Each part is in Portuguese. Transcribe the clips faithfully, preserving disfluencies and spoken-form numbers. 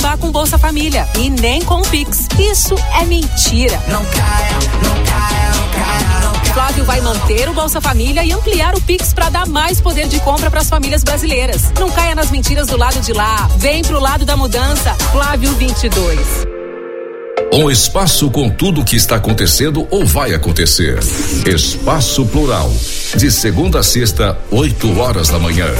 vá com Bolsa Família e nem com Pix. Isso é mentira. Não caia, não caia, não caia, não caia. Flávio vai manter o Bolsa Família e ampliar o Pix para dar mais poder de compra para as famílias brasileiras. Não caia nas mentiras do lado de lá. Vem pro lado da mudança. Flávio vinte e dois. Um espaço com tudo o que está acontecendo ou vai acontecer. Espaço Plural. De segunda a sexta, oito horas da manhã.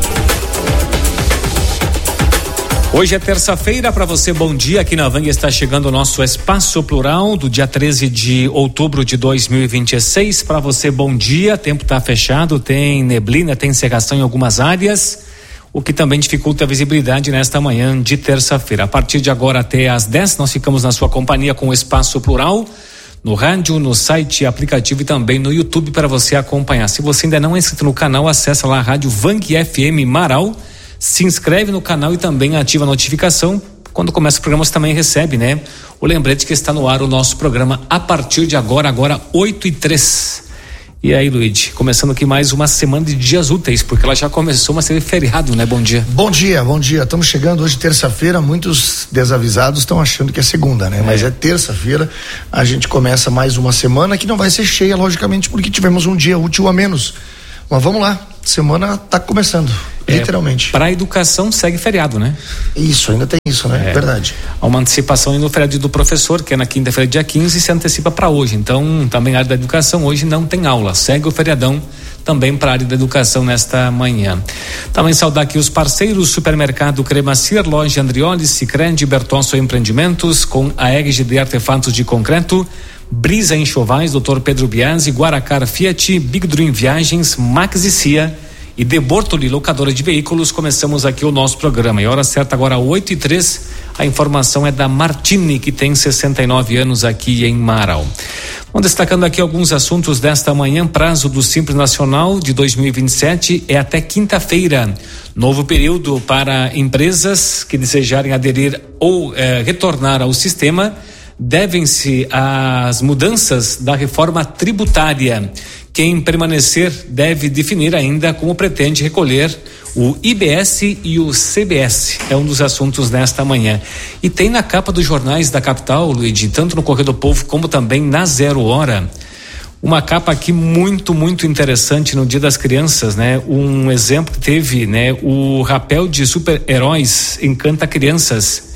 Hoje é terça-feira, para você, bom dia. Aqui na Vang está chegando o nosso Espaço Plural do dia treze de outubro de dois mil e vinte e seis. Para você, bom dia. Tempo está fechado, tem neblina, tem cerração em algumas áreas, o que também dificulta a visibilidade nesta manhã de terça-feira. A partir de agora até às dez, nós ficamos na sua companhia com o Espaço Plural, no rádio, no site, aplicativo e também no YouTube para você acompanhar. Se você ainda não é inscrito no canal, acessa lá a Rádio Vang F M Marau, se inscreve no canal e também ativa a notificação. Quando começa o programa você também recebe, né? O lembrete que está no ar o nosso programa a partir de agora, agora oito e três. E aí, Luiz, começando aqui mais uma semana de dias úteis, porque ela já começou, mas teve feriado, né? Bom dia. Bom dia, bom dia. Estamos chegando hoje terça-feira, muitos desavisados estão achando que é segunda, né? É. Mas é terça-feira, a gente começa mais uma semana que não vai ser cheia, logicamente, porque tivemos um dia útil a menos. Mas vamos lá, semana está começando, é, literalmente. Para a educação segue feriado, né? Isso, ainda tem isso, né? É. Verdade. Há uma antecipação aí no feriado do professor, que é na quinta-feira, dia quinze, e se antecipa para hoje. Então, também a área da educação hoje não tem aula. Segue o feriadão também para a área da educação nesta manhã. Também saudar aqui os parceiros: Supermercado Cremacir, Loja Andrioli, Sicredi, Bertosso Empreendimentos, com a R G D Artefatos de Concreto, Brisa Enxovais, doutor Pedro Biasi, Guaracar Fiat, Big Dream Viagens, Max e Cia e De Bortoli, locadora de veículos. Começamos aqui o nosso programa. E a hora certa agora, oito e três. A informação é da Martini, que tem sessenta e nove anos aqui em Marau. Vamos destacando aqui alguns assuntos desta manhã. Prazo do Simples Nacional de dois mil e vinte e sete é até quinta-feira. Novo período para empresas que desejarem aderir ou eh, retornar ao sistema. Devem-se às mudanças da reforma tributária. Quem permanecer deve definir ainda como pretende recolher o I B S e o C B S. É um dos assuntos desta manhã. E tem na capa dos jornais da capital, Luiz, tanto no Correio do Povo como também na Zero Hora, uma capa aqui muito, muito interessante no Dia das Crianças, né? Um exemplo que teve, né? O rapel de super-heróis encanta crianças.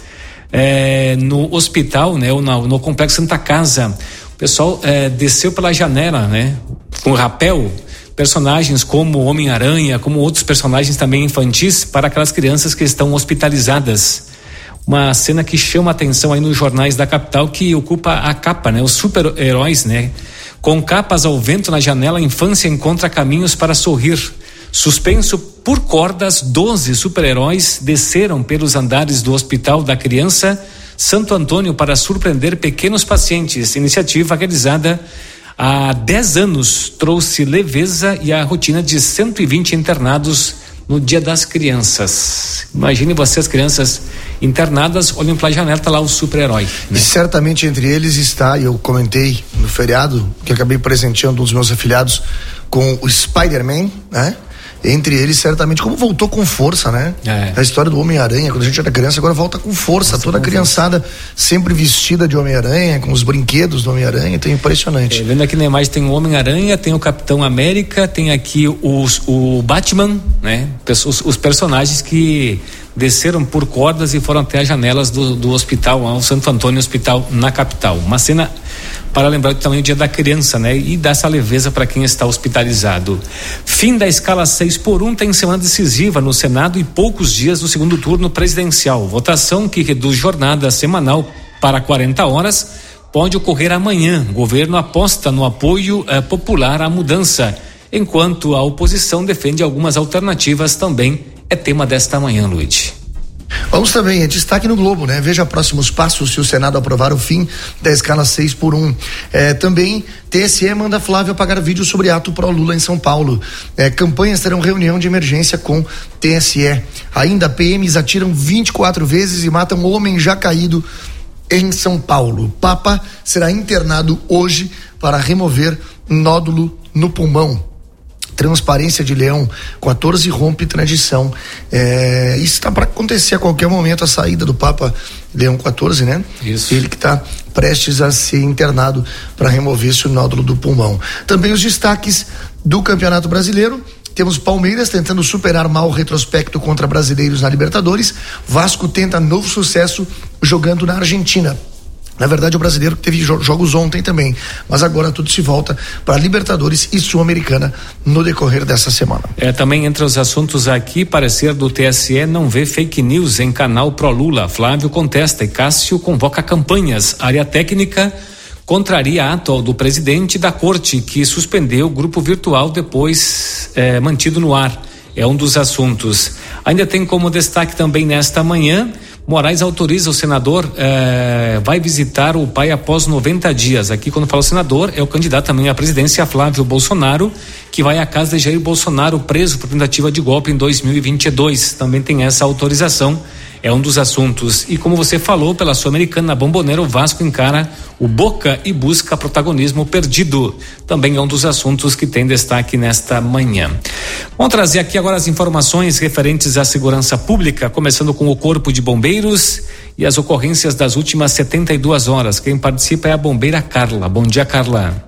É, no hospital, né, ou no, no Complexo Santa Casa, o pessoal é, desceu pela janela, né, com rapel, personagens como Homem-Aranha, como outros personagens também infantis para aquelas crianças que estão hospitalizadas. Uma cena que chama a atenção aí nos jornais da capital, que ocupa a capa, né, os super-heróis, né, com capas ao vento na janela, a infância encontra caminhos para sorrir. Suspenso por cordas, doze super-heróis desceram pelos andares do Hospital da Criança Santo Antônio para surpreender pequenos pacientes. Iniciativa realizada há dez anos trouxe leveza e a rotina de cento e vinte internados no Dia das Crianças. Imagine você, as crianças internadas, olham pela janela, tá lá o super-herói, né? E certamente entre eles está, e eu comentei no feriado, que acabei presenteando um dos meus afiliados com o Spider-Man, né? Entre eles, certamente, como voltou com força, né? É. A história do Homem-Aranha, quando a gente era criança, agora volta com força. Nossa, toda a criançada sempre vestida de Homem-Aranha, com os brinquedos do Homem-Aranha, então é impressionante. É, vendo aqui na imagem, tem o Homem-Aranha, tem o Capitão América, tem aqui os, o Batman, né? Os, os personagens que desceram por cordas e foram até as janelas do, do hospital, o Santo Antônio Hospital, na capital. Uma cena para lembrar também o Dia da Criança, né? E dar essa leveza para quem está hospitalizado. Fim da escala seis por um tem semana decisiva no Senado e poucos dias do segundo turno presidencial. Votação que reduz jornada semanal para quarenta horas pode ocorrer amanhã. O governo aposta no apoio eh, popular à mudança, enquanto a oposição defende algumas alternativas. Também é tema desta manhã, Luiz. Vamos também, é destaque no Globo, né? Veja próximos passos se o Senado aprovar o fim da escala seis por um. É, também, T S E manda Flávio apagar vídeo sobre ato pró-Lula em São Paulo. É, campanhas terão reunião de emergência com T S E. Ainda, P Ms atiram vinte e quatro vezes e matam um homem já caído em São Paulo. Papa será internado hoje para remover nódulo no pulmão. Transparência de Leão quatorze rompe tradição. É, isso está para acontecer a qualquer momento, a saída do Papa Leão quatorze, né? Isso. Ele que está prestes a ser internado para remover esse nódulo do pulmão. Também os destaques do Campeonato Brasileiro. Temos Palmeiras tentando superar mal o retrospecto contra brasileiros na Libertadores. Vasco tenta novo sucesso jogando na Argentina. Na verdade, o brasileiro teve jogos ontem também, mas agora tudo se volta para Libertadores e Sul-Americana no decorrer dessa semana. É, também entre os assuntos aqui, parecer do T S E não vê fake news em canal pró-Lula. Flávio contesta e Cássio convoca campanhas. Área técnica contraria ato do presidente da corte, que suspendeu o grupo virtual depois é, mantido no ar. É um dos assuntos. Ainda tem como destaque também nesta manhã, Moraes autoriza o senador, eh, vai visitar o pai após noventa dias. Aqui, quando fala o senador, é o candidato também à presidência, Flávio Bolsonaro, que vai à casa de Jair Bolsonaro, preso por tentativa de golpe em dois mil e vinte e dois. Também tem essa autorização, é um dos assuntos. E como você falou, pela Sul-Americana, na Bombonera, o Vasco encara o Boca e busca protagonismo perdido. Também é um dos assuntos que tem destaque nesta manhã. Vamos trazer aqui agora as informações referentes à segurança pública, começando com o Corpo de Bombeiros e as ocorrências das últimas setenta e duas horas. Quem participa é a bombeira Carla. Bom dia, Carla.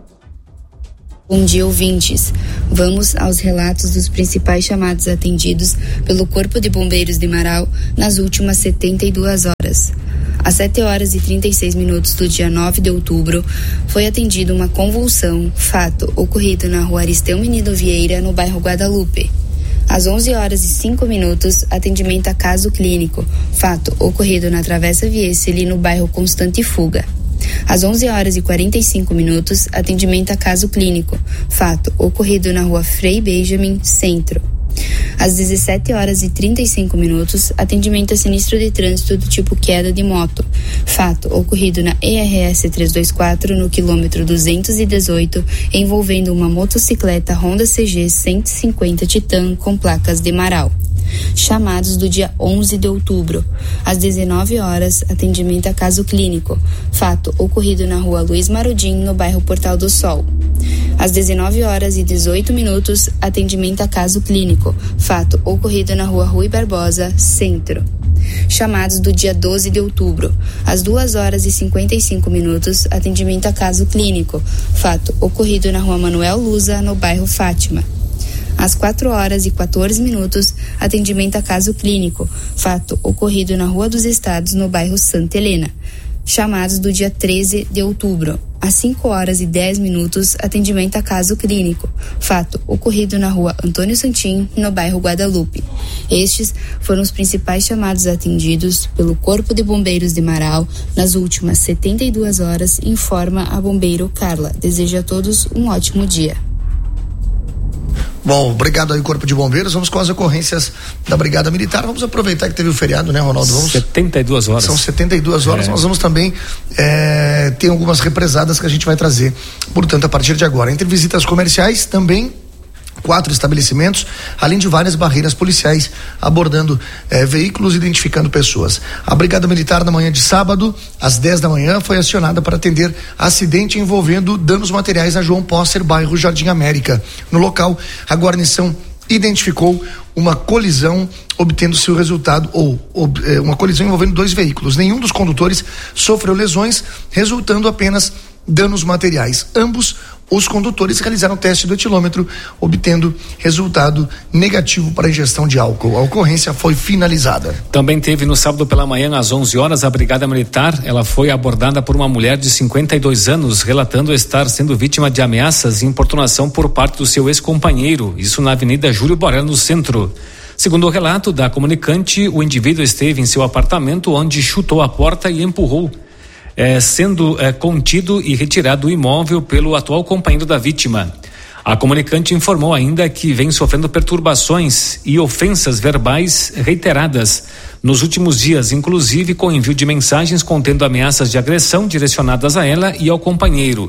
Bom dia, ouvintes. Vamos aos relatos dos principais chamados atendidos pelo Corpo de Bombeiros de Marau nas últimas setenta e duas horas. Às sete horas e trinta e seis minutos do dia nove de outubro, foi atendida uma convulsão, fato ocorrido na rua Aristeu Menino Vieira, no bairro Guadalupe. Às onze horas e cinco minutos, atendimento a caso clínico, fato ocorrido na Travessa Vieseli, no bairro Constante Fuga. Às onze horas e quarenta e cinco minutos, atendimento a caso clínico, fato ocorrido na rua Frei Benjamin, Centro. Às dezessete horas e trinta e cinco minutos, atendimento a sinistro de trânsito do tipo queda de moto, fato ocorrido na E R S trezentos e vinte e quatro, no quilômetro duzentos e dezoito, envolvendo uma motocicleta Honda C G cento e cinquenta Titan com placas de Marau. Chamados do dia onze de outubro. Às dezenove horas, atendimento a caso clínico, fato ocorrido na rua Luiz Marodim, no bairro Portal do Sol. Às dezenove horas e dezoito minutos, atendimento a caso clínico, fato ocorrido na rua Rui Barbosa, Centro. Chamados do dia doze de outubro. Às duas horas e cinquenta e cinco minutos, atendimento a caso clínico, fato ocorrido na rua Manuel Lusa, no bairro Fátima. Às quatro horas e quatorze minutos, atendimento a caso clínico, fato ocorrido na Rua dos Estados, no bairro Santa Helena. Chamados do dia treze de outubro. Às cinco horas e dez minutos, atendimento a caso clínico, fato ocorrido na Rua Antônio Santim, no bairro Guadalupe. Estes foram os principais chamados atendidos pelo Corpo de Bombeiros de Marau nas últimas setenta e duas horas, informa a bombeiro Carla. Desejo a todos um ótimo dia. Bom, obrigado aí, Corpo de Bombeiros. Vamos com as ocorrências da Brigada Militar. Vamos aproveitar que teve o feriado, né, Ronaldo? Vamos... setenta e duas horas. São setenta e duas horas. É. Nós vamos também é, ter algumas represadas que a gente vai trazer, portanto, a partir de agora. Entre visitas comerciais, também quatro estabelecimentos, além de várias barreiras policiais abordando eh, veículos, identificando pessoas. A Brigada Militar, na manhã de sábado, às dez da manhã, foi acionada para atender acidente envolvendo danos materiais na João Posser, bairro Jardim América. No local, a guarnição identificou uma colisão, obtendo-se o resultado, ou, ou eh, uma colisão envolvendo dois veículos. Nenhum dos condutores sofreu lesões, resultando apenas danos materiais. Ambos os condutores realizaram teste do etilômetro, obtendo resultado negativo para a ingestão de álcool. A ocorrência foi finalizada. Também teve no sábado pela manhã, às onze horas, a Brigada Militar. Ela foi abordada por uma mulher de cinquenta e dois anos, relatando estar sendo vítima de ameaças e importunação por parte do seu ex-companheiro. Isso na Avenida Júlio Borel, no centro. Segundo o relato da comunicante, o indivíduo esteve em seu apartamento, onde chutou a porta e empurrou, É, sendo é, contido e retirado do imóvel pelo atual companheiro da vítima. A comunicante informou ainda que vem sofrendo perturbações e ofensas verbais reiteradas nos últimos dias, inclusive com envio de mensagens contendo ameaças de agressão direcionadas a ela e ao companheiro.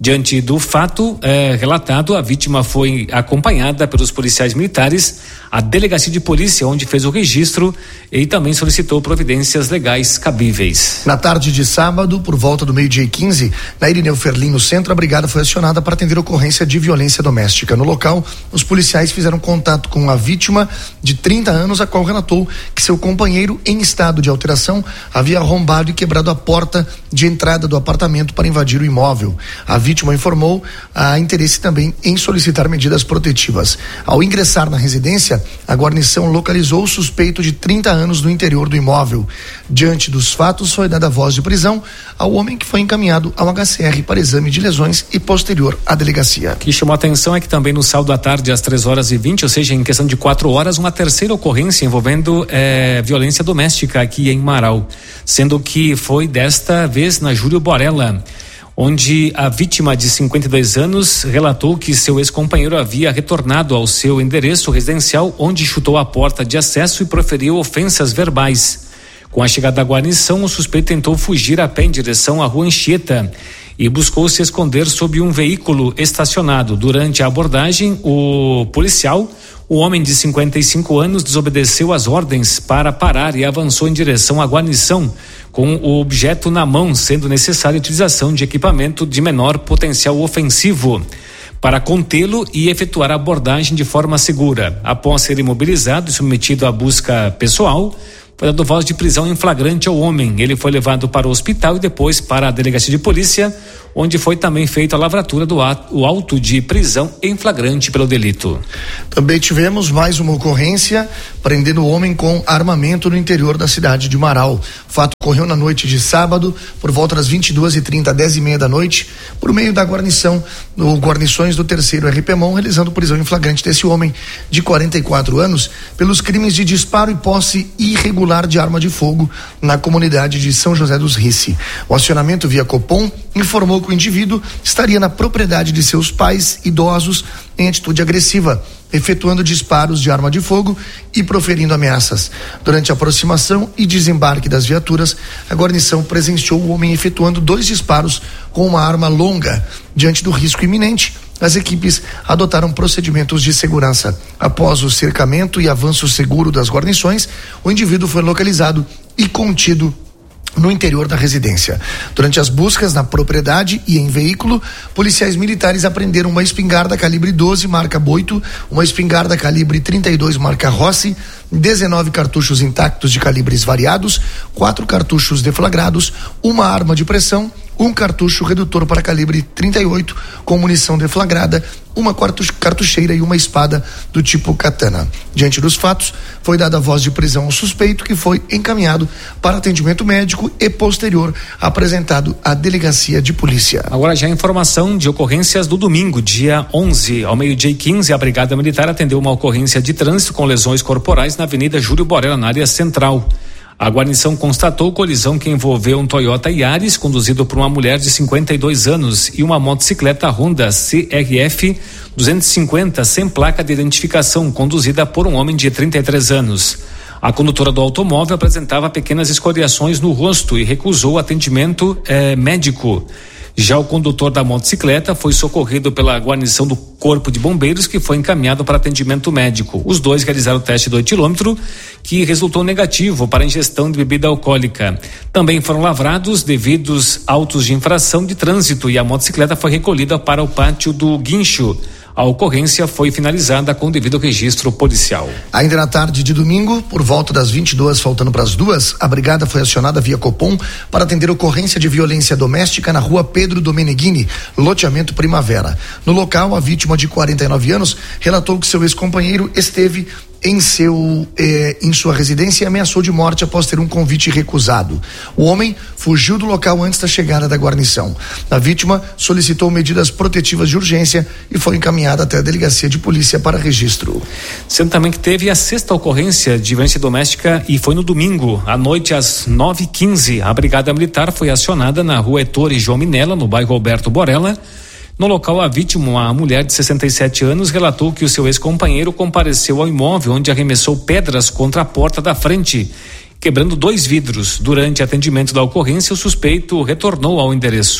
Diante do fato eh, relatado, a vítima foi acompanhada pelos policiais militares à delegacia de polícia, onde fez o registro e também solicitou providências legais cabíveis. Na tarde de sábado, por volta do meio-dia e quinze, na Irineu Ferlin, no centro, a brigada foi acionada para atender ocorrência de violência doméstica. No local, os policiais fizeram contato com a vítima de trinta anos, a qual relatou que seu companheiro, em estado de alteração, havia arrombado e quebrado a porta de entrada do apartamento para invadir o imóvel. A vítima informou a interesse também em solicitar medidas protetivas. Ao ingressar na residência, a guarnição localizou o suspeito de trinta anos no interior do imóvel. Diante dos fatos, foi dada voz de prisão ao homem, que foi encaminhado ao H C R para exame de lesões e posterior à delegacia. O que chamou a atenção é que também no sábado à tarde, às três horas e vinte, ou seja, em questão de quatro horas, uma terceira ocorrência envolvendo eh, violência doméstica aqui em Marau, sendo que foi desta vez na Júlio Borella, onde a vítima de cinquenta e dois anos relatou que seu ex-companheiro havia retornado ao seu endereço residencial, onde chutou a porta de acesso e proferiu ofensas verbais. Com a chegada da guarnição, o suspeito tentou fugir a pé em direção à rua Anchieta e buscou se esconder sob um veículo estacionado. Durante a abordagem, o policial, o homem de cinquenta e cinco anos, desobedeceu as ordens para parar e avançou em direção à guarnição com o objeto na mão, sendo necessária a utilização de equipamento de menor potencial ofensivo para contê-lo e efetuar a abordagem de forma segura. Após ser imobilizado e submetido à busca pessoal, foi dado voz de prisão em flagrante ao homem. Ele foi levado para o hospital e depois para a delegacia de polícia, onde foi também feita a lavratura do ato, o auto de prisão em flagrante pelo delito. Também tivemos mais uma ocorrência prendendo o homem com armamento no interior da cidade de Marau. O fato ocorreu na noite de sábado, por volta das vinte e duas e trinta, dez e meia da noite, por meio da guarnição, no guarnições do terceiro R P Mão, realizando prisão em flagrante desse homem de quarenta e quatro anos pelos crimes de disparo e posse irregular de arma de fogo na comunidade de São José dos Rice. O acionamento via Copom informou que o indivíduo estaria na propriedade de seus pais idosos em atitude agressiva, efetuando disparos de arma de fogo e proferindo ameaças. Durante a aproximação e desembarque das viaturas, a guarnição presenciou o homem efetuando dois disparos com uma arma longa. Diante do risco iminente, as equipes adotaram procedimentos de segurança. Após o cercamento e avanço seguro das guarnições, o indivíduo foi localizado e contido no interior da residência. Durante as buscas na propriedade e em veículo, policiais militares apreenderam uma espingarda calibre doze marca Boito, uma espingarda calibre trinta e dois marca Rossi, dezenove cartuchos intactos de calibres variados, quatro cartuchos deflagrados, uma arma de pressão, um cartucho redutor para calibre trinta e oito com munição deflagrada, uma cartucheira e uma espada do tipo katana. Diante dos fatos, foi dada voz de prisão ao suspeito, que foi encaminhado para atendimento médico e posterior apresentado à delegacia de polícia. Agora já a informação de ocorrências do domingo, dia onze, ao meio-dia e quinze, a Brigada Militar atendeu uma ocorrência de trânsito com lesões corporais na Avenida Júlio Borella, na área central. A guarnição constatou colisão que envolveu um Toyota Yaris conduzido por uma mulher de cinquenta e dois anos e uma motocicleta Honda C R F duzentos e cinquenta sem placa de identificação conduzida por um homem de trinta e três anos. A condutora do automóvel apresentava pequenas escoriações no rosto e recusou atendimento eh, médico. Já o condutor da motocicleta foi socorrido pela guarnição do Corpo de Bombeiros, que foi encaminhado para atendimento médico. Os dois realizaram o teste do etilômetro, que resultou negativo para ingestão de bebida alcoólica. Também foram lavrados devidos autos de infração de trânsito e a motocicleta foi recolhida para o pátio do guincho. A ocorrência foi finalizada com o devido registro policial. Ainda na tarde de domingo, por volta das vinte e duas, faltando para as duas, a brigada foi acionada via Copom para atender ocorrência de violência doméstica na rua Pedro Domeneghini, loteamento Primavera. No local, a vítima de quarenta e nove anos relatou que seu ex-companheiro esteve em seu eh, em sua residência e ameaçou de morte após ter um convite recusado. O homem fugiu do local antes da chegada da guarnição. A vítima solicitou medidas protetivas de urgência e foi encaminhada até a delegacia de polícia para registro. Sendo também que teve a sexta ocorrência de violência doméstica e foi no domingo, à noite às nove e quinze. A Brigada Militar foi acionada na rua Heitor e João Minella, no bairro Alberto Borella. No local, a vítima, uma mulher de sessenta e sete anos, relatou que o seu ex-companheiro compareceu ao imóvel, onde arremessou pedras contra a porta da frente, quebrando dois vidros. Durante atendimento da ocorrência, o suspeito retornou ao endereço.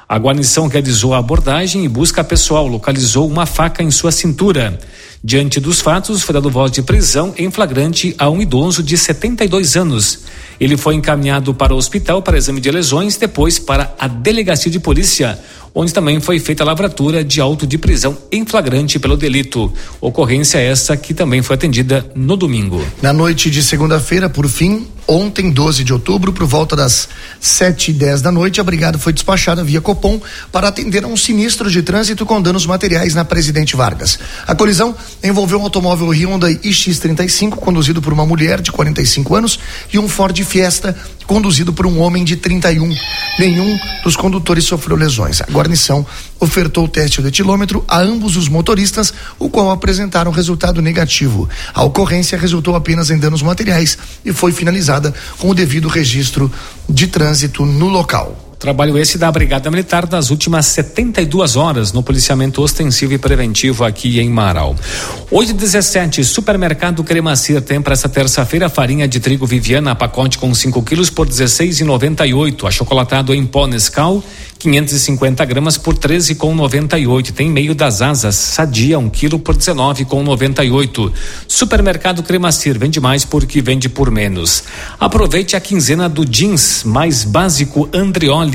A guarnição realizou a abordagem e busca pessoal, localizou uma faca em sua cintura. Diante dos fatos, foi dado voz de prisão em flagrante a um idoso de setenta e dois anos. Ele foi encaminhado para o hospital para exame de lesões, depois para a delegacia de polícia, onde também foi feita a lavratura de auto de prisão em flagrante pelo delito. Ocorrência essa que também foi atendida no domingo. Na noite de segunda-feira, por fim, ontem, doze de outubro, por volta das sete e dez da noite, a brigada foi despachada via Copom para atender a um sinistro de trânsito com danos materiais na Presidente Vargas. A colisão envolveu um automóvel Hyundai I X trinta e cinco, conduzido por uma mulher de quarenta e cinco anos, e um Ford Fiesta, conduzido por um homem de trinta e um. Nenhum dos condutores sofreu lesões. A guarnição ofertou o teste do etilômetro a ambos os motoristas, o qual apresentaram resultado negativo. A ocorrência resultou apenas em danos materiais e foi finalizada com o devido registro de trânsito no local. Trabalho esse da Brigada Militar das últimas setenta e duas horas no policiamento ostensivo e preventivo aqui em Marau. Hoje, dezessete, Supermercado Cremacir tem para essa terça-feira farinha de trigo Viviana, pacote com cinco quilos por dezesseis reais e noventa e oito centavos. Achocolatado em pó Nescau, quinhentas e cinquenta gramas por treze reais e noventa e oito centavos. Tem meio das asas Sadia, um quilo por dezenove reais e noventa e oito centavos. Supermercado Cremacir, vende mais porque vende por menos. Aproveite a quinzena do jeans mais básico Andrioli.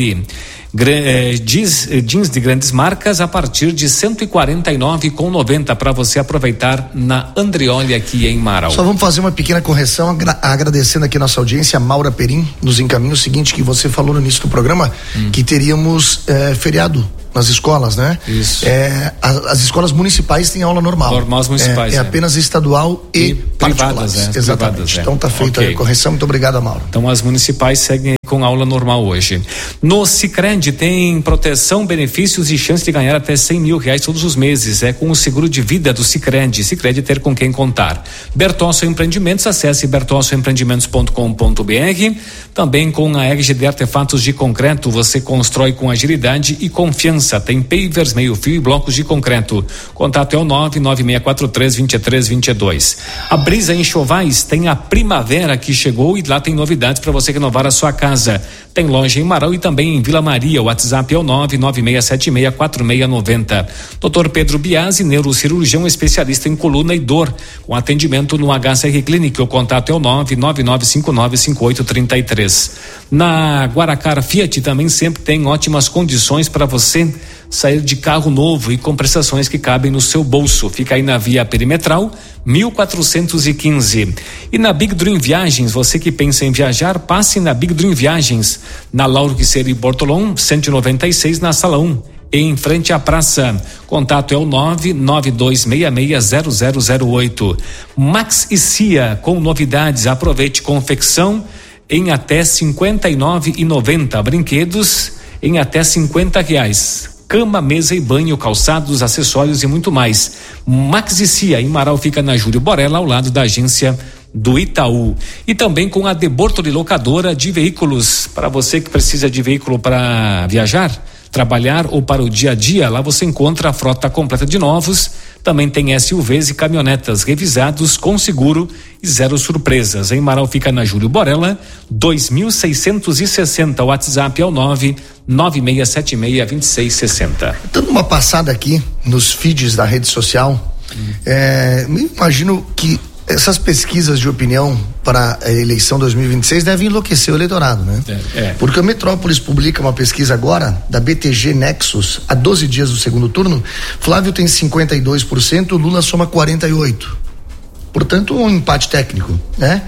Jeans, jeans de grandes marcas a partir de cento e quarenta e nove reais e noventa centavos para você aproveitar na Andrioli aqui em Marau. Só vamos fazer uma pequena correção, agra- agradecendo aqui a nossa audiência. A Maura Perim nos encaminha o seguinte, que você falou no início do programa, hum. que teríamos eh, feriado nas escolas, né? Isso. É, as, as escolas municipais têm aula normal. Normais municipais. É, é, é. apenas estadual e, e privadas, é, exatamente. Privadas, é. Então tá feita okay. a correção. Muito obrigado, Mauro. Então as municipais seguem com aula normal hoje. No Sicredi tem proteção, benefícios e chance de ganhar até cem mil reais todos os meses. É com o seguro de vida do Sicredi. Sicredi ter com quem contar. Bertosso Empreendimentos, acesse bertosso empreendimentos ponto com ponto b r. Também com a R G D Artefatos de Concreto, você constrói com agilidade e confiança. Tem pavers, meio fio e blocos de concreto. Contato é o nove nove seis quatro três dois três dois dois. A Brisa Enxovais tem a primavera que chegou e lá tem novidades para você renovar a sua casa. Tem loja em Marau e também em Vila Maria. O WhatsApp é o nove nove seis sete seis quatro seis nove zero. doutor Pedro Biasi, neurocirurgião especialista em coluna e dor, com atendimento no H C R Clinic. O contato é o nove nove nove cinco nove cinco oito três três. Na Guaracara Fiat também sempre tem ótimas condições para você sair de carro novo e com prestações que cabem no seu bolso. Fica aí na Via Perimetral, mil quatrocentos e quinze. E na Big Dream Viagens, você que pensa em viajar, passe na Big Dream Viagens, na Lauro Quisseri Bortolom, cento e noventa e seis, na Sala um, em frente à praça. Contato é o nove nove dois seis seis zero zero zero oito. Max e Cia, com novidades, aproveite confecção em até cinquenta e nove reais e noventa centavos. Brinquedos em até cinquenta reais. Cama, mesa e banho, calçados, acessórios e muito mais. Max e Cia, em Marau, fica na Júlio Borella, ao lado da agência do Itaú. E também com a De Bortoli Locadora de Veículos. Para você que precisa de veículo para viajar, trabalhar ou para o dia a dia, lá você encontra a frota completa de novos. Também tem S U Vs e caminhonetas revisados com seguro e zero surpresas. Em Marau fica na Júlio Borella, dois mil seiscentos e sessenta. O WhatsApp é o nove nove seis sete seis dois seis seis zero. Dando uma passada aqui nos feeds da rede social, hum. é, me imagino que essas pesquisas de opinião para a eleição dois mil e vinte e seis devem enlouquecer o eleitorado, né? É, é. Porque a Metrópolis publica uma pesquisa agora da B T G Nexus, há doze dias do segundo turno. Flávio tem cinquenta e dois por cento, Lula soma quarenta e oito por cento. Portanto, um empate técnico, né?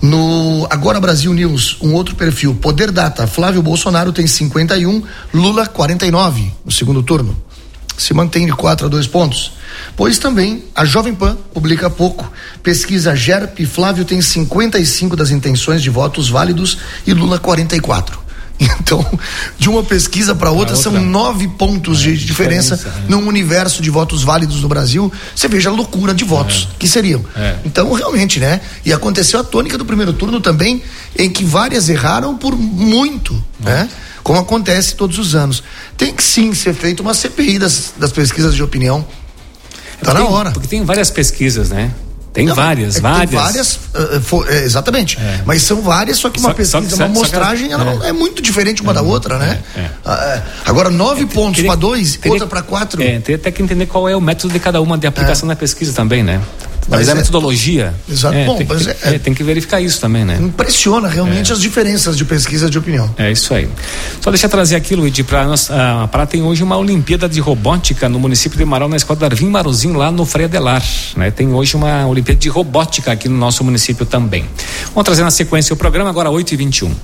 No Agora Brasil News, um outro perfil, Poder Data, Flávio Bolsonaro tem cinquenta e um, Lula quarenta e nove no segundo turno. Se mantém de quatro a dois pontos. Pois também a Jovem Pan publica há pouco pesquisa G E R P, Flávio tem cinquenta e cinco das intenções de votos válidos e Lula quarenta e quatro. Então, de uma pesquisa para outra, outra são nove pontos é, de diferença, diferença é. num universo de votos válidos no Brasil. Você veja a loucura de votos é. que seriam. É. Então, realmente, né? E aconteceu a tônica do primeiro turno também, em que várias erraram por muito, é. né? Como acontece todos os anos. Tem que sim ser feita uma C P I das, das pesquisas de opinião. Tá na hora. Porque tem várias pesquisas, né? Tem Não, várias, é várias. Tem várias, uh, for, é, exatamente. É. Mas são várias, só que uma só, pesquisa, só, uma amostragem, ela, ela é. é muito diferente uma é. da outra, né? É. É. Agora, nove é, pontos para dois, teria, outra para quatro. É, tem até que entender qual é o método de cada uma de aplicação é. na pesquisa também, né? Mas, mas é a metodologia. Exato. É, Bom, tem, mas é, é, tem que verificar isso também, né? Impressiona realmente é. as diferenças de pesquisa de opinião. É isso aí. Só deixa eu trazer aqui, Luiz, para nós. A Pará tem hoje uma Olimpíada de Robótica no município de Marau, na escola Darvim Marozinho, lá no Frei Adelar, né? Tem hoje uma Olimpíada de Robótica aqui no nosso município também. Vamos trazer na sequência o programa, agora oito e vinte e um.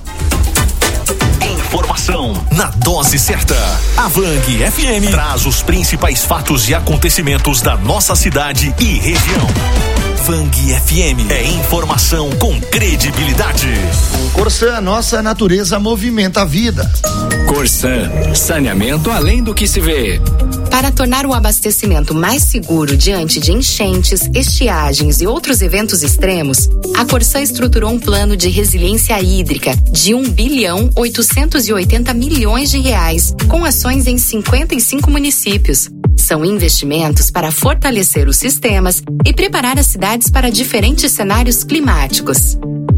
Informação na dose certa. A Vang F M traz os principais fatos e acontecimentos da nossa cidade e região. Vang F M é informação com credibilidade. Corsã, nossa natureza movimenta a vida. Corsã, saneamento além do que se vê. Para tornar o abastecimento mais seguro diante de enchentes, estiagens e outros eventos extremos, a Corsã estruturou um plano de resiliência hídrica de um bilhão oitocentos e oitenta milhões de reais, com ações em cinquenta e cinco municípios. São investimentos para fortalecer os sistemas e preparar as cidades para diferentes cenários climáticos.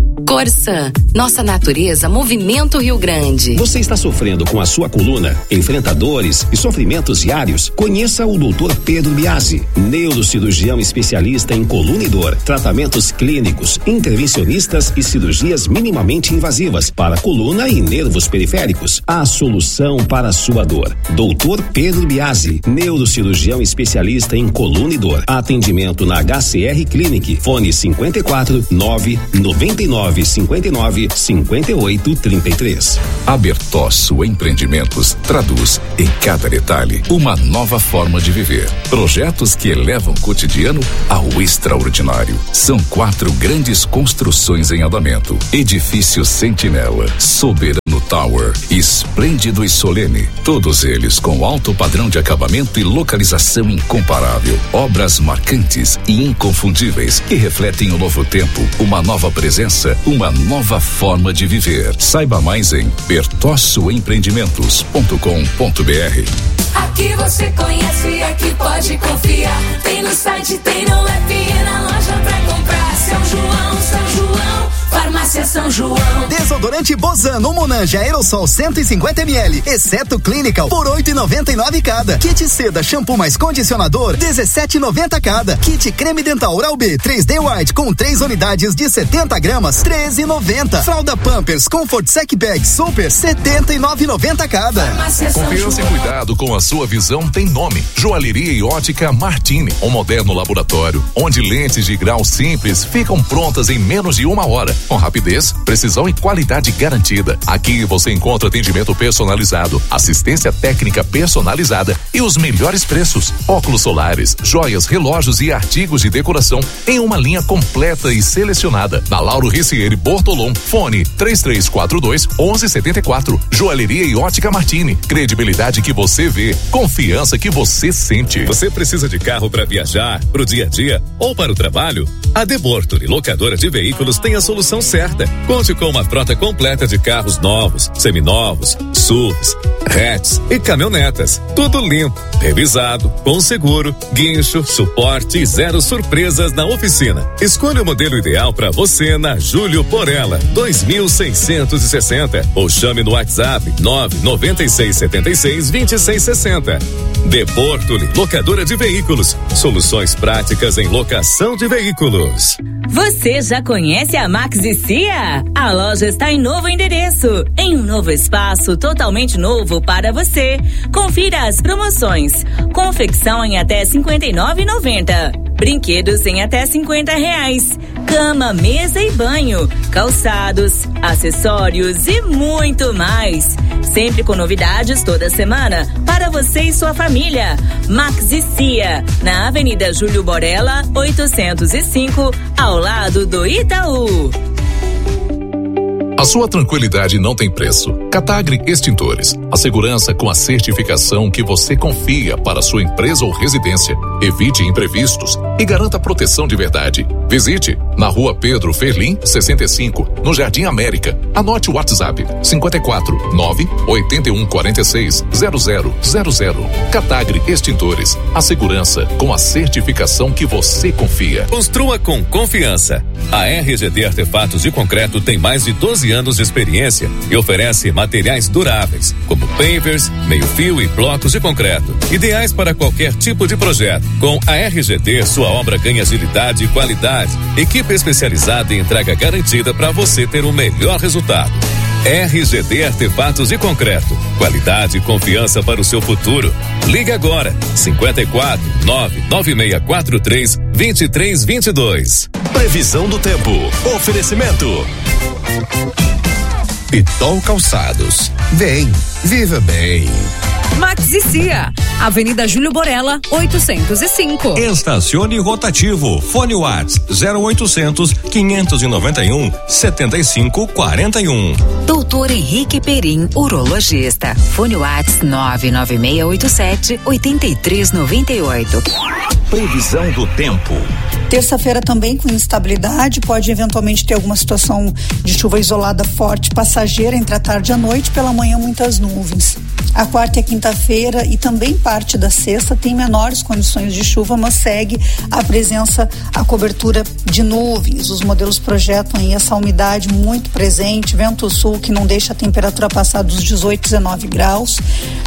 Corsã, nossa natureza movimenta o Rio Grande. Você está sofrendo com a sua coluna, enfrenta dores e sofrimentos diários? Conheça o doutor Pedro Biasi, neurocirurgião especialista em coluna e dor, tratamentos clínicos, intervencionistas e cirurgias minimamente invasivas para coluna e nervos periféricos. A solução para a sua dor. doutor Pedro Biasi, neurocirurgião especialista em coluna e dor. Atendimento na H C R Clinic. Fone cinquenta e quatro, nove, noventa e nove, cinquenta e nove, cinquenta e oito, trinta e três. A Bertosso Empreendimentos traduz em cada detalhe uma nova forma de viver. Projetos que elevam o cotidiano ao extraordinário. São quatro grandes construções em andamento. Edifício Sentinela, Soberano Tower, Esplêndido e Solene. Todos eles com alto padrão de acabamento e localização incomparável. Obras marcantes e inconfundíveis que refletem o novo tempo, uma nova presença, uma nova forma de viver. Saiba mais em bertosso empreendimentos ponto com ponto b r. Aqui você conhece, aqui pode confiar. Tem no site, tem no app e na loja pra comprar. São João, São João, Farmácia São João. Desodorante Bozano Monange Aerosol cento e cinquenta mililitros, exceto Clinical, por oito e noventa e nove cada. Kit Seda Shampoo mais Condicionador, dezessete e noventa cada. Kit Creme Dental Oral B três D White com três unidades de setenta gramas, treze e noventa. Fralda Pampers Comfort Sec Bag Super, setenta e nove e noventa cada. Confiança e cuidado com a sua visão tem nome. Joalheria e Ótica Martini, um moderno laboratório onde lentes de grau simples ficam prontas em menos de uma hora, com rapidez, precisão e qualidade garantida. Aqui você encontra atendimento personalizado, assistência técnica personalizada e os melhores preços. Óculos solares, joias, relógios e artigos de decoração em uma linha completa e selecionada. Na Lauro Ricieri Bortolom, fone três três quatro dois, onze setenta e quatro. Joalheria e Ótica Martini, credibilidade que você vê, confiança que você sente. Você precisa de carro para viajar, para o dia a dia ou para o trabalho? A De Bortoli, locadora de veículos, tem a solução certa. Conte com uma frota completa de carros novos, seminovos, S U Vs, hatches e caminhonetas. Tudo limpo, revisado, com seguro, guincho, suporte e zero surpresas na oficina. Escolha o modelo ideal para você na Júlio Porela, dois mil seiscentos e sessenta, ou chame no WhatsApp nove nove seis sete seis, dois seis seis zero. De Bortoli, locadora de veículos. Soluções práticas em locação de veículos. Você já conhece a Max e Cia? A loja está em novo endereço, em um novo espaço totalmente novo para você. Confira as promoções. Confecção em até cinquenta e nove reais e noventa centavos. Brinquedos em até cinquenta reais. Cama, mesa e banho. Calçados, acessórios e muito mais. Sempre com novidades toda semana para você e sua família. Max e Cia, na Avenida Júlio Borella, oitocentos e cinco, ao lado do Itaú. A sua tranquilidade não tem preço. Catagre Extintores. A segurança com a certificação que você confia para sua empresa ou residência. Evite imprevistos. e garanta proteção de verdade. Visite na Rua Pedro Ferlim, sessenta e cinco, no Jardim América. Anote o WhatsApp cinquenta e quatro, nove, oitenta e um, quarenta e seis, zero zero zero zero. Catagre Extintores, a segurança com a certificação que você confia. Construa com confiança. A R G D Artefatos de Concreto tem mais de doze anos de experiência e oferece materiais duráveis, como pavers, meio-fio e blocos de concreto, ideais para qualquer tipo de projeto. Com a R G D, sua obra ganha agilidade e qualidade. Equipe especializada e entrega garantida para você ter o melhor resultado. R G D Artefatos de Concreto. Qualidade e confiança para o seu futuro. Ligue agora. cinquenta e quatro, nove nove seis quatro três, dois três dois dois. Previsão do tempo. Oferecimento. Pitol Calçados. Vem, viva bem. Maxi Cia, Avenida Júlio Borella, oitocentos e cinco. Estacione rotativo. Fone Whats zero oitocentos, quinhentos e noventa e um, setenta e cinco, quarenta e um. Doutor Henrique Perim, urologista. Fone Whats nove nove seis oito sete, oito três nove oito. Previsão do tempo. Terça-feira também com instabilidade, pode eventualmente ter alguma situação de chuva isolada forte, passageira entre a tarde e a noite, pela manhã muitas nuvens. A quarta e a quinta-feira e também parte da sexta tem menores condições de chuva, mas segue a presença, a cobertura de nuvens. Os modelos projetam aí essa umidade muito presente, vento sul que não deixa a temperatura passar dos dezoito, dezenove graus.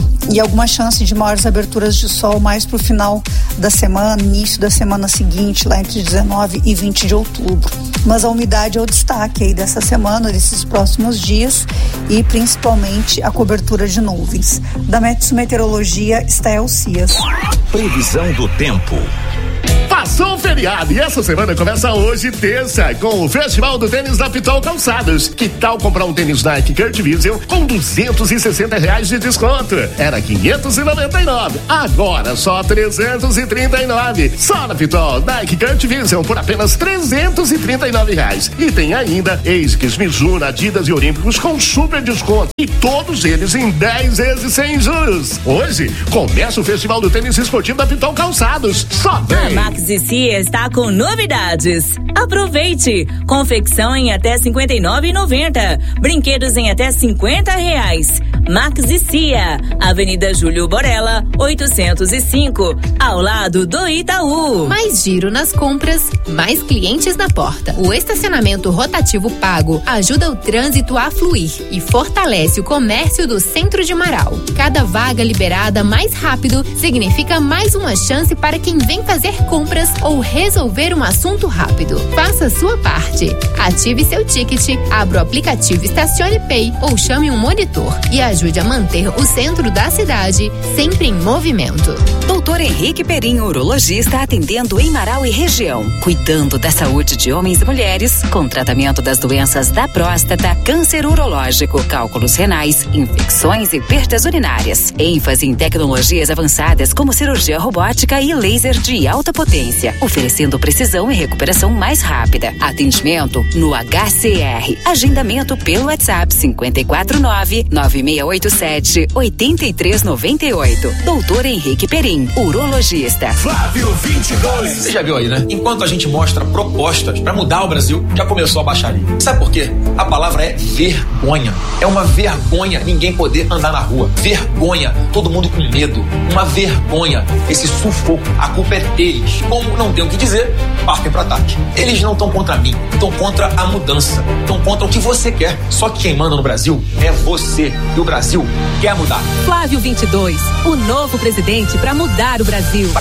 E alguma chance de maiores aberturas de sol mais para o final da semana, início da semana seguinte, lá entre dezenove e vinte de outubro. Mas a umidade é o destaque aí dessa semana, desses próximos dias, e principalmente a cobertura de nuvens. Da Metsu Meteorologia, Estael Cias. Previsão do tempo. Passou o feriado e essa semana começa hoje, terça, com o Festival do Tênis da Pitol Calçados. Que tal comprar um tênis Nike Kurt Vision com duzentos e sessenta reais de desconto? Era quinhentos e noventa e nove, agora só trezentos e trinta e nove. Só na Pitol, Nike Kurt Vision por apenas trezentos e trinta e nove reais. E tem ainda ASICS, Mizuno, Adidas e Olímpicos com super desconto. E todos eles em dez vezes sem juros. Hoje, começa o Festival do Tênis Esportivo da Pitol Calçados. Só vem! Maxi Cia está com novidades. Aproveite! Confecção em até cinquenta e nove reais e noventa centavos. Brinquedos em até cinquenta reais. Maxi Cia, Avenida Júlio Borella, oitocentos e cinco, ao lado do Itaú. Mais giro nas compras, mais clientes na porta. O estacionamento rotativo pago ajuda o trânsito a fluir e fortalece o comércio do centro de Marau. Cada vaga liberada mais rápido significa mais uma chance para quem vem fazer compras ou resolver um assunto rápido. Faça a sua parte. Ative seu ticket, abra o aplicativo Estacione Pay ou chame um monitor e ajude a manter o centro da cidade sempre em movimento. Doutor Henrique Perim, urologista, atendendo em Marau e região, cuidando da saúde de homens e mulheres, com tratamento das doenças da próstata, câncer urológico, cálculos renais, infecções e perdas urinárias. ênfase em tecnologias avançadas como cirurgia robótica e laser de alta potência, oferecendo precisão e recuperação mais rápida. Atendimento no H C R. Agendamento pelo WhatsApp cinquenta e quatro nove, nove seis oito sete, oito três nove oito. Doutor Henrique Perim, urologista. Flávio vinte e dois. Você já viu aí, né? Enquanto a gente mostra propostas para mudar o Brasil, já começou a baixaria. Sabe por quê? A palavra é vergonha. É uma vergonha ninguém poder andar na rua. Vergonha. Todo mundo com medo. Uma vergonha. Esse sufoco. A culpa é deles. Como não tem o que dizer, partem para ataque. Eles não estão contra mim, estão contra a mudança. Estão contra o que você quer. Só que quem manda no Brasil é você. E o Brasil quer mudar. Flávio vinte e dois, o novo presidente para mudar o Brasil.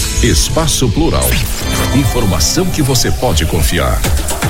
Espaço Plural. Informação que você pode confiar.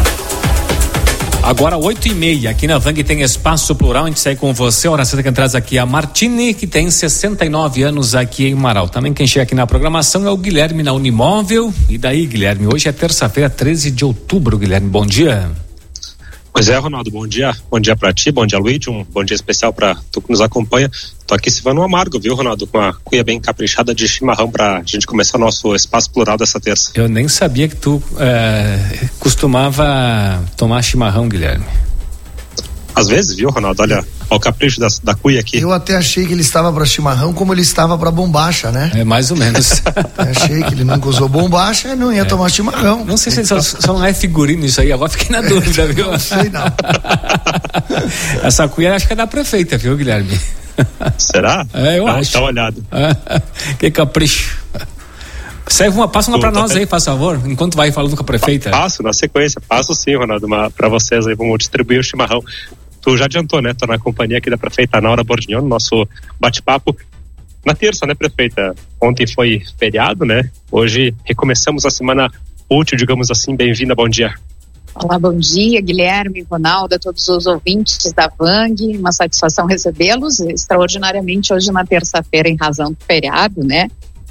Agora oito e meia, aqui na Vang tem Espaço Plural, a gente segue com você, hora certa que traz aqui a Martini, que tem sessenta e nove anos aqui em Marau. Também quem chega aqui na programação é o Guilherme na Unimóvel. E daí, Guilherme, hoje é terça-feira, treze de outubro, Guilherme, bom dia. Pois é, Ronaldo, bom dia. Bom dia pra ti, bom dia, Luiz, um bom dia especial pra tu que nos acompanha. Tô aqui servindo um amargo, viu, Ronaldo? Com uma cuia bem caprichada de chimarrão pra gente começar nosso Espaço Plural dessa terça. Eu nem sabia que tu é, costumava tomar chimarrão, Guilherme. Às vezes, viu, Ronaldo? Olha, olha o capricho da, da cuia aqui. Eu até achei que ele estava para chimarrão como ele estava para bombacha, né? É, mais ou menos. Achei que ele nunca usou bombacha e não ia é. tomar chimarrão. Não sei se só, só não é figurino isso aí, agora fiquei na dúvida, viu? Não sei não. Essa cuia acho que é da prefeita, viu, Guilherme? Será? É, eu Não, acho. Dá uma olhada. Que capricho. Serve uma, passa uma pra nós aí, faz favor, enquanto vai falando com a prefeita. Passo, na sequência, passo sim, Ronaldo, uma, pra vocês aí, vamos distribuir o chimarrão. Tu já adiantou, né? Tô na companhia aqui da prefeita Naura Bordignon, nosso bate-papo. Na terça, né, prefeita? Ontem foi feriado, né? Hoje recomeçamos a semana útil, digamos assim. Bem-vinda, bom dia. Olá, bom dia, Guilherme, Ronaldo, a todos os ouvintes da Vang. Uma satisfação recebê-los extraordinariamente hoje na terça-feira, em razão do feriado, né?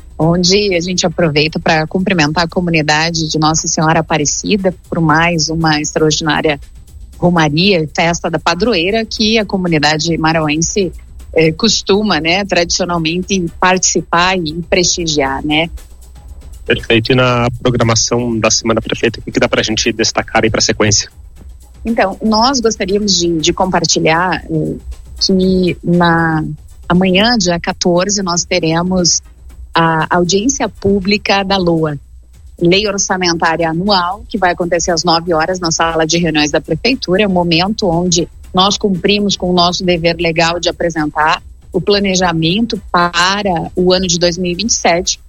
Onde a gente aproveita para cumprimentar a comunidade de Nossa Senhora Aparecida por mais uma extraordinária romaria, festa da padroeira, que a comunidade marauense eh, costuma, né, tradicionalmente participar e prestigiar, né? Perfeito. E na programação da semana, prefeita, o que, que dá para a gente destacar aí para a sequência? Então, nós gostaríamos de, de compartilhar eh, que na amanhã, dia quatorze, nós teremos a audiência pública da L O A, Lei Orçamentária Anual, que vai acontecer às nove horas na sala de reuniões da Prefeitura. É um momento onde nós cumprimos com o nosso dever legal de apresentar o planejamento para o ano de dois mil e vinte e sete.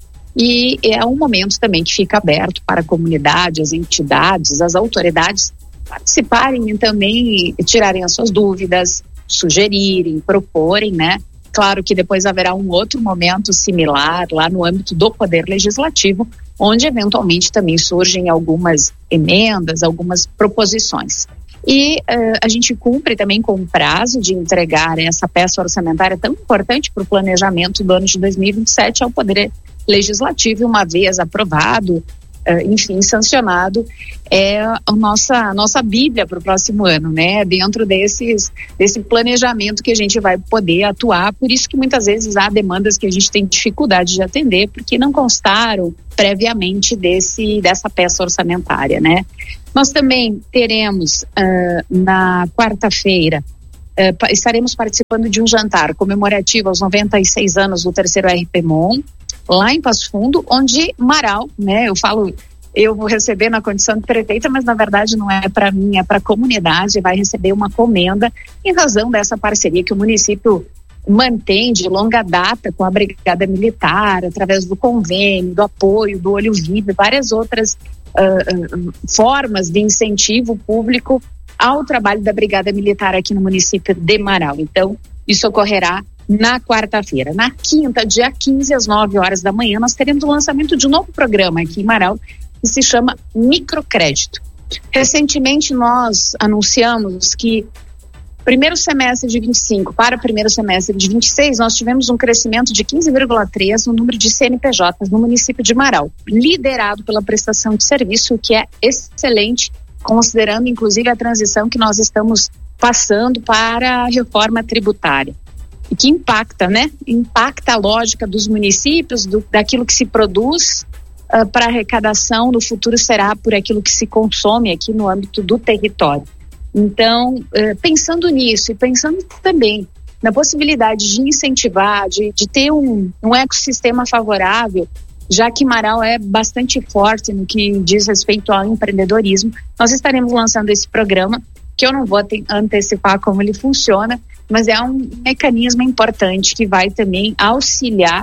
E é um momento também que fica aberto para a comunidade, as entidades, as autoridades participarem e também tirarem as suas dúvidas, sugerirem, proporem, né? Claro que depois haverá um outro momento similar lá no âmbito do Poder Legislativo, onde eventualmente também surgem algumas emendas, algumas proposições. E uh, a gente cumpre também com o prazo de entregar essa peça orçamentária tão importante para o planejamento do ano de dois mil e vinte e sete ao Poder Legislativo, uma vez aprovado, Uh, enfim, sancionado, é a nossa, a nossa Bíblia para o próximo ano, né? Dentro desses, desse planejamento que a gente vai poder atuar. Por isso que muitas vezes há demandas que a gente tem dificuldade de atender, porque não constaram previamente desse, dessa peça orçamentária, né? Nós também teremos uh, na quarta-feira, uh, estaremos participando de um jantar comemorativo aos noventa e seis anos do terceiro R P M O N, lá em Passo Fundo, onde Marau, né, eu falo, eu vou receber na condição de prefeita, mas na verdade não é para mim, é para a comunidade, vai receber uma comenda em razão dessa parceria que o município mantém de longa data com a Brigada Militar, através do convênio, do apoio, do Olho Vivo, várias outras uh, uh, formas de incentivo público ao trabalho da Brigada Militar aqui no município de Marau. Então, isso ocorrerá na quarta-feira. Na quinta, dia quinze, às nove horas da manhã, nós teremos o lançamento de um novo programa aqui em Marau, que se chama Microcrédito. Recentemente, nós anunciamos que primeiro semestre de vinte e cinco para primeiro semestre de vinte e seis, nós tivemos um crescimento de quinze vírgula três no número de C N P Js no município de Marau, liderado pela prestação de serviço, o que é excelente, considerando inclusive a transição que nós estamos passando para a reforma tributária. E que impacta, né? Impacta a lógica dos municípios, do, daquilo que se produz uh, para arrecadação, no futuro será por aquilo que se consome aqui no âmbito do território. Então, uh, pensando nisso e pensando também na possibilidade de incentivar, de, de ter um, um ecossistema favorável, já que Marau é bastante forte no que diz respeito ao empreendedorismo, nós estaremos lançando esse programa, que eu não vou te- antecipar como ele funciona, mas é um mecanismo importante que vai também auxiliar,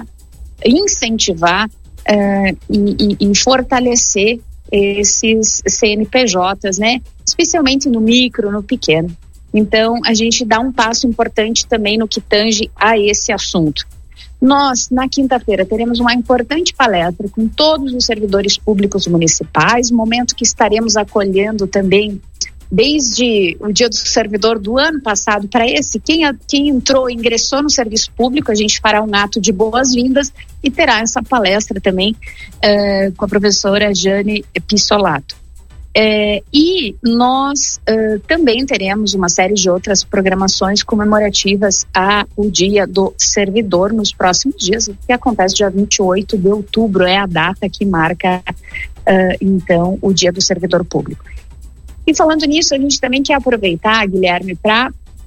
incentivar uh, e, e, e fortalecer esses C N P Js, né? Especialmente no micro, no pequeno. Então, a gente dá um passo importante também no que tange a esse assunto. Nós, na quinta-feira, teremos uma importante palestra com todos os servidores públicos municipais, momento que estaremos acolhendo também desde o dia do servidor do ano passado para esse, quem, quem entrou, ingressou no serviço público, a gente fará um ato de boas-vindas e terá essa palestra também uh, com a professora Jane Pissolato. Uh, e nós uh, também teremos uma série de outras programações comemorativas ao dia do servidor nos próximos dias, que acontece dia vinte e oito de outubro, é a data que marca uh, então o dia do servidor público. E falando nisso, a gente também quer aproveitar, Guilherme, para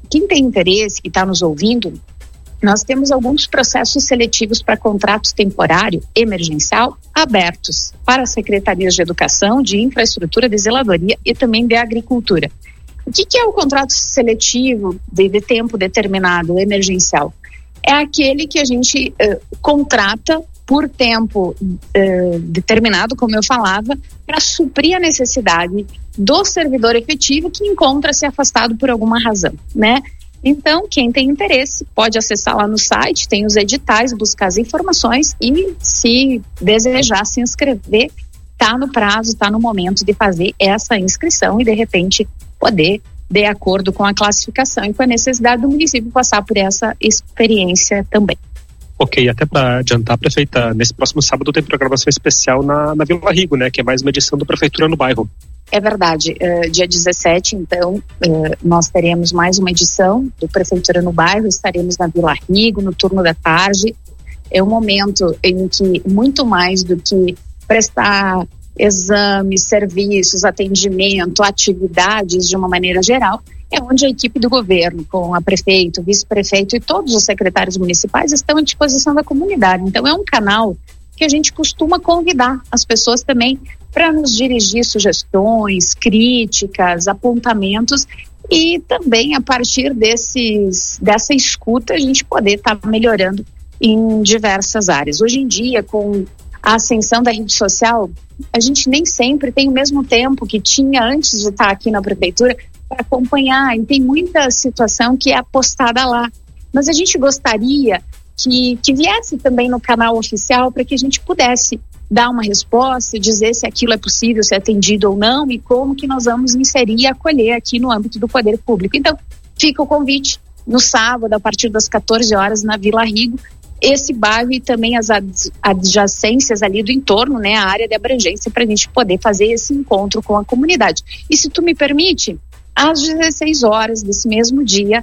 quem tem interesse, que está nos ouvindo, nós temos alguns processos seletivos para contratos temporário emergencial abertos para as secretarias de educação, de infraestrutura, de zeladoria e também de agricultura. O que, que é o contrato seletivo de, de tempo determinado emergencial? É aquele que a gente uh, contrata por tempo uh, determinado, como eu falava, para suprir a necessidade do servidor efetivo que encontra-se afastado por alguma razão, né? Então, quem tem interesse pode acessar lá no site, tem os editais, buscar as informações e, se desejar se inscrever, está no prazo, está no momento de fazer essa inscrição e, de repente, poder, de acordo com a classificação e com a necessidade do município, passar por essa experiência também. Ok, até para adiantar, prefeita, nesse próximo sábado tem programação especial na, na Vila Rigo, né, que é mais uma edição do Prefeitura no Bairro. É verdade, uh, dia dezessete, então, uh, nós teremos mais uma edição do Prefeitura no Bairro, estaremos na Vila Rigo, no turno da tarde. É um momento em que, muito mais do que prestar exames, serviços, atendimento, atividades de uma maneira geral, é onde a equipe do governo, com a prefeito, vice-prefeito e todos os secretários municipais estão à disposição da comunidade. Então, é um canal que a gente costuma convidar as pessoas também para nos dirigir sugestões, críticas, apontamentos e também a partir desses, dessa escuta a gente poder estar tá melhorando em diversas áreas. Hoje em dia, com a ascensão da rede social, a gente nem sempre tem o mesmo tempo que tinha antes de estar tá aqui na prefeitura para acompanhar, e tem muita situação que é apostada lá. Mas a gente gostaria que, que viesse também no canal oficial para que a gente pudesse dar uma resposta, dizer se aquilo é possível ser atendido ou não e como que nós vamos inserir e acolher aqui no âmbito do poder público. Então, fica o convite no sábado, a partir das quatorze horas, na Vila Rigo, esse bairro e também as adjacências ali do entorno, né, a área de abrangência, para a gente poder fazer esse encontro com a comunidade. E se tu me permite, às dezesseis horas desse mesmo dia,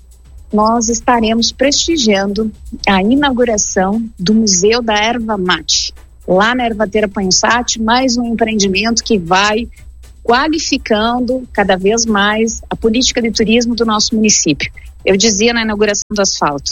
nós estaremos prestigiando a inauguração do Museu da Erva Mate, lá na Ervateira Panhussati, mais um empreendimento que vai qualificando cada vez mais a política de turismo do nosso município. Eu dizia na inauguração do asfalto,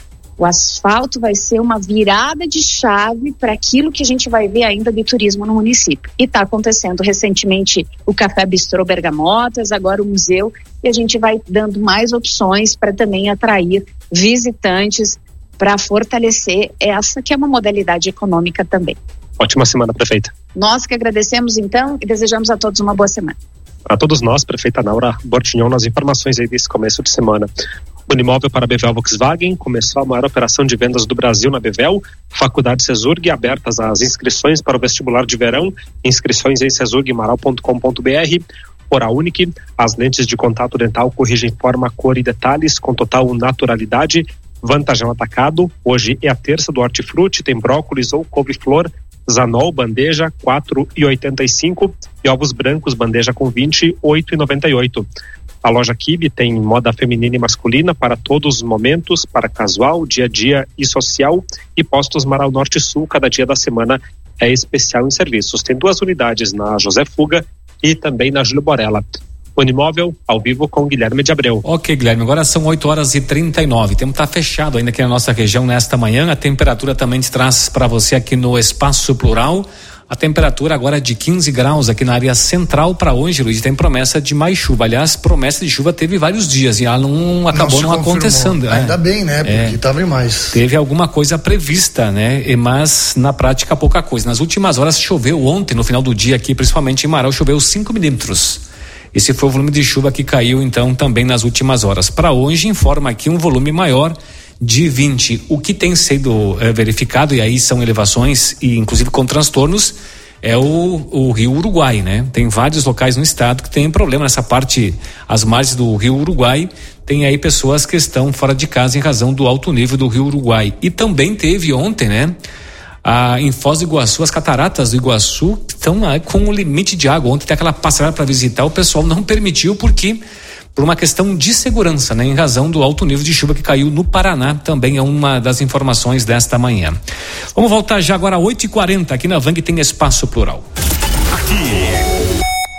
o asfalto vai ser uma virada de chave para aquilo que a gente vai ver ainda de turismo no município. E está acontecendo recentemente o Café Bistrô Bergamotas, agora o museu, e a gente vai dando mais opções para também atrair visitantes para fortalecer essa que é uma modalidade econômica também. Ótima semana, prefeita. Nós que agradecemos então e desejamos a todos uma boa semana. A todos nós, prefeita Naura Bortignon, nas informações aí desse começo de semana. Unimóvel para a Bevel Volkswagen começou a maior operação de vendas do Brasil na Bevel. Faculdade Cesurg abertas as inscrições para o vestibular de verão. Inscrições em cesurg maral ponto com ponto b r. Oral Unique, as lentes de contato dental corrigem forma, cor e detalhes com total naturalidade. Vantajão Atacado, hoje é a terça do hortifruti, tem brócolis ou couve-flor. Zanol, bandeja, quatro reais e oitenta e cinco centavos. E ovos brancos, bandeja com vinte, oito reais e noventa e oito centavos. A loja Kibe tem moda feminina e masculina para todos os momentos, para casual, dia a dia e social. E Postos Marau Norte e Sul, cada dia da semana é especial em serviços. Tem duas unidades na José Fuga e também na Júlio Borella. Unimóvel, ao vivo com Guilherme de Abreu. Ok, Guilherme, agora são oito horas e trinta e nove. O tempo está fechado ainda aqui na nossa região nesta manhã. A temperatura também te traz para você aqui no Espaço Plural. A temperatura agora é de quinze graus aqui na área central para hoje, Luiz, tem promessa de mais chuva. Aliás, promessa de chuva teve vários dias e ela não acabou não, não acontecendo. Ainda é. bem, né? Porque estava é. mais. Teve alguma coisa prevista, né? Mas na prática pouca coisa. Nas últimas horas choveu ontem, no final do dia aqui, principalmente em Marau, choveu cinco milímetros. Esse foi o volume de chuva que caiu então também nas últimas horas. Para hoje, informa aqui um volume maior de vinte. O que tem sido é, verificado, e aí são elevações e inclusive com transtornos, é o, o Rio Uruguai, né? Tem vários locais no estado que tem problema nessa parte, as margens do Rio Uruguai, tem aí pessoas que estão fora de casa em razão do alto nível do Rio Uruguai. E também teve ontem, né? Ah, em Foz do Iguaçu, as cataratas do Iguaçu estão ah, com o limite de água. Ontem tem aquela passarela para visitar, o pessoal não permitiu porque por uma questão de segurança, né? Em razão do alto nível de chuva que caiu no Paraná, também é uma das informações desta manhã. Vamos voltar já agora às oito e quarenta, aqui na Vang tem Espaço Plural. Aqui,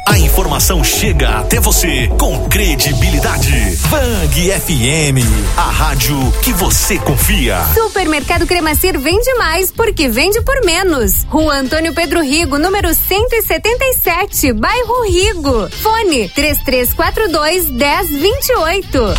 A informação chega até você com credibilidade. Vang F M, a rádio que você confia. Supermercado Cremacir vende mais porque vende por menos. Rua Antônio Pedro Rigo, número cento e setenta e sete, bairro Rigo. Fone três três quatro dois, dez vinte e oito.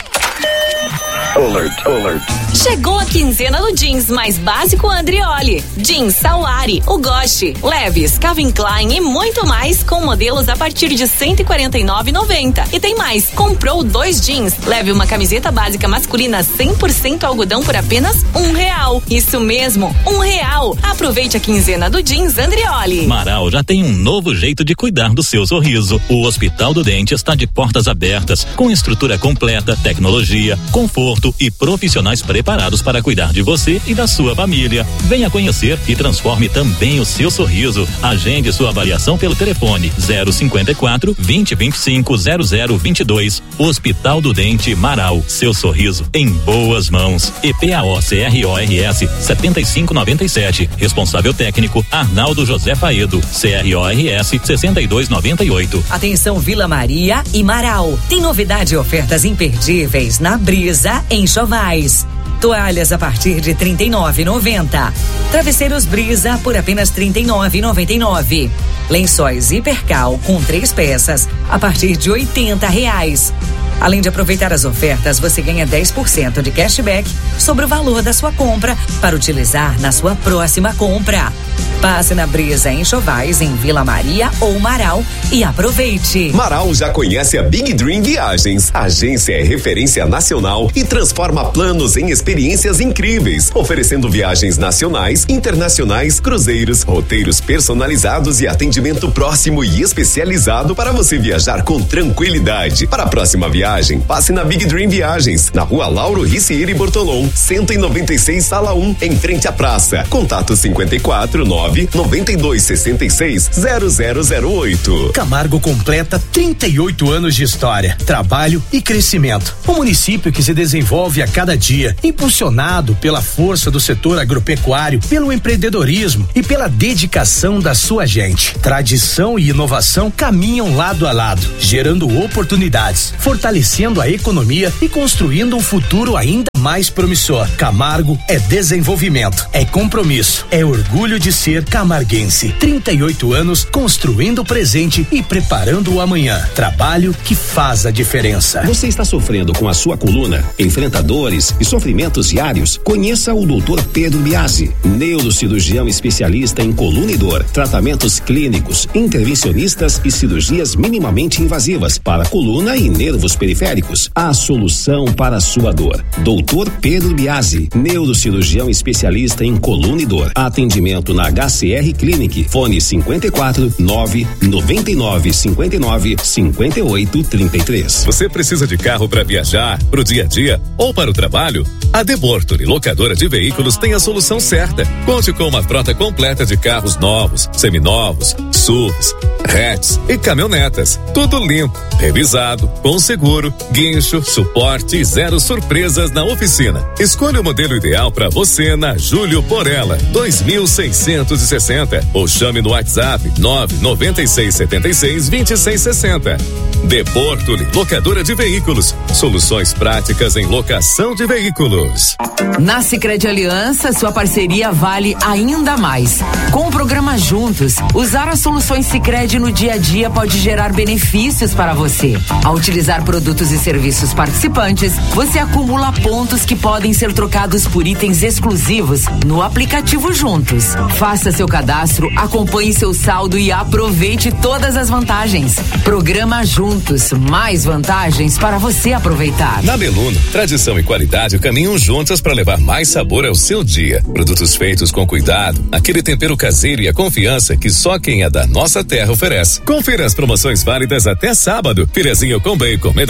Alert, alert. Chegou a quinzena do jeans mais básico Andrioli. Jeans Salwari, Ugoshi, Levi's, Calvin Klein e muito mais com modelos a partir de cento e quarenta e nove reais e noventa centavos. E tem mais, comprou dois jeans, leve uma camiseta básica masculina cem por cento algodão por apenas um real. Isso mesmo, um real. Aproveite a quinzena do jeans Andrioli. Marau já tem um novo jeito de cuidar do seu sorriso. O Hospital do Dente está de portas abertas, com estrutura completa, tecnologia, conforto e profissionais preparados para cuidar de você e da sua família. Venha conhecer e transforme também o seu sorriso. Agende sua avaliação pelo telefone zero cinquenta e quatro, vinte, vinte e cinco, zero zero vinte e dois. Hospital do Dente Marau. Seu sorriso em boas mãos. E P A O C R O R S setenta e cinco noventa e sete. Responsável técnico Arnaldo José Faedo. C R O R S sessenta e dois noventa e oito. Atenção Vila Maria e Marau. Tem novidade e ofertas imperdíveis na Brisa Enxovais. Toalhas a partir de trinta e nove reais e noventa centavos. Travesseiros Brisa por apenas trinta e nove reais e noventa e nove centavos. Lençóis Hipercal com três peças a partir de oitenta reais. Além de aproveitar as ofertas, você ganha dez por cento de cashback sobre o valor da sua compra para utilizar na sua próxima compra. Passe na Brisa Enxovais, em Vila Maria ou Marau e aproveite. Marau já conhece a Big Dream Viagens. A agência é referência nacional e transforma planos em experiências incríveis, oferecendo viagens nacionais, internacionais, cruzeiros, roteiros personalizados e atendimento próximo e especializado para você viajar com tranquilidade. Para a próxima viagem, passe na Big Dream Viagens, na Rua Lauro Ricieri Bortolom, cento e noventa e seis, sala um, em frente à praça. Contato cinquenta e quatro, nove, noventa e dois, sessenta e seis, zero zero zero oito. Camargo completa trinta e oito anos de história, trabalho e crescimento. Um município que se desenvolve a cada dia, impulsionado pela força do setor agropecuário, pelo empreendedorismo e pela dedicação da sua gente. Tradição e inovação caminham lado a lado, gerando oportunidades, fortalecendo a economia e construindo um futuro ainda mais promissor. Camargo é desenvolvimento, é compromisso, é orgulho de ser camarguense. trinta e oito anos construindo o presente e preparando o amanhã. Trabalho que faz a diferença. Você está sofrendo com a sua coluna? Enfrenta dores e sofrimentos diários? Conheça o doutor Pedro Biasi, neurocirurgião especialista em coluna e dor, tratamentos clínicos, intervencionistas e cirurgias minimamente invasivas para coluna e nervos periféricos. A solução para a sua dor. doutor Pedro Biasi, neurocirurgião especialista em coluna e dor. Atendimento na H C R Clinic. Fone cinquenta e quatro, nove, noventa e nove, cinquenta e nove, cinquenta e oito, trinta e três. Você precisa de carro para viajar, para o dia a dia ou para o trabalho? A Debortoli, locadora de veículos, tem a solução certa. Conte com uma frota completa de carros novos, seminovos, S U Vs, hatches e caminhonetas. Tudo limpo, revisado, com seguro, guincho, suporte e zero surpresas na oficina. Escolha o modelo ideal para você na Júlio Borella, dois mil seiscentos e sessenta, ou chame no WhatsApp nove nove seis sete seis, dois seis seis zero. Debortoli, locadora de veículos. Soluções práticas em locação de veículos. Na Sicredi Aliança, sua parceria vale ainda mais. Com o programa Juntos, usar as soluções Sicredi no dia a dia pode gerar benefícios para você. Ao utilizar produtos e serviços participantes, você acumula pontos que podem ser trocados por itens exclusivos no aplicativo Juntos. Faça seu cadastro, acompanhe seu saldo e aproveite todas as vantagens. Programa Juntos, mais vantagens para você aproveitar. Na Beluno, tradição e qualidade caminham juntas para levar mais sabor ao seu dia. Produtos feitos com cuidado, aquele tempero caseiro e a confiança que só quem é da nossa terra oferece. Confira as promoções válidas até sábado. Filezinho com bacon, medalhão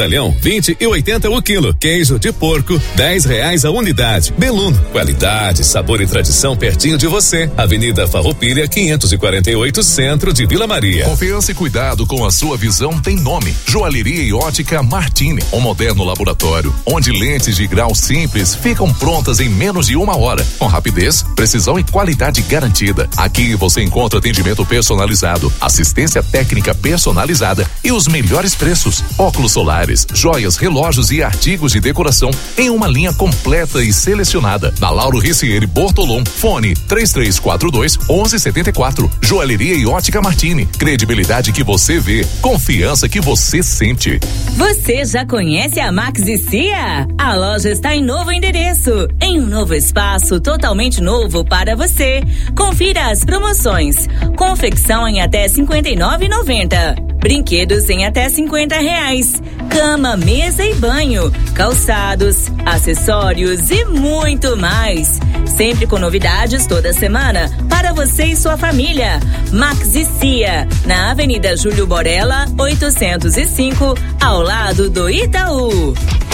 Grandalhão, vinte e oitenta o quilo. Queijo de porco, dez reais a unidade. Beluno, qualidade, sabor e tradição pertinho de você. Avenida Farroupilha, quinhentos e quarenta e oito, centro de Vila Maria. Confiança e cuidado com a sua visão tem nome. Joalheria e ótica Martini, um moderno laboratório, onde lentes de grau simples ficam prontas em menos de uma hora, com rapidez, precisão e qualidade garantida. Aqui você encontra atendimento personalizado, assistência técnica personalizada e os melhores preços. Óculos solares, joias, relógios e artigos de decoração em uma linha completa e selecionada. Na Lauro Ricieri Bortolom, fone três três quatro dois, onze setenta e quatro. Joalheria e ótica Martini, credibilidade que você vê, confiança que você sente. Você já conhece a Max e Cia? A loja está em novo endereço, em um novo espaço totalmente novo para você. Confira as promoções. Confecção em até cinquenta e nove reais e noventa centavos. Brinquedos em até cinquenta reais. Cama, mesa e banho. Calçados, acessórios e muito mais. Sempre com novidades toda semana para você e sua família. Max e Cia, na Avenida Júlio Borella, oitocentos e cinco, ao lado do Itaú.